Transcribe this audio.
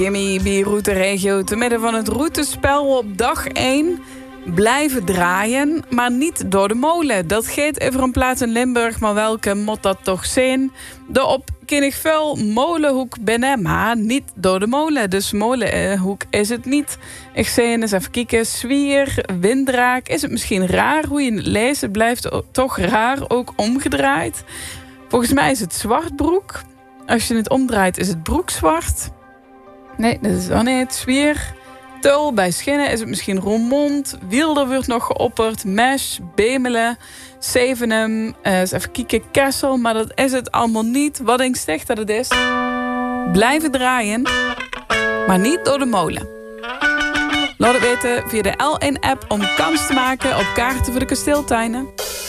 Jimmy, Bierroute Regio, te midden van het routespel op dag 1... blijven draaien, maar niet door de molen. Dat gaat over een plaats in Limburg, maar welke moet dat toch zijn? De op Kinnigvuil molenhoek binnen, maar niet door de molen. Dus molenhoek is het niet. Ik zei eens even kijken. Zwier, Windraak. Is het misschien raar hoe je het leest? Het blijft toch raar, ook omgedraaid. Volgens mij is het Zwartbroek. Als je het omdraait, is het broekzwart. Nee, dat is ook niet. Zwier. Tul, bij Schinnen is het misschien Roermond. Wielder wordt nog geopperd. Mesch, Bemelen, Zevenum. Eens even kijken, Kessel. Maar dat is het allemaal niet. Wat denk je dat het is? Blijven draaien, maar niet door de molen. Laat het weten via de L1-app om kans te maken op kaarten voor de kasteeltuinen.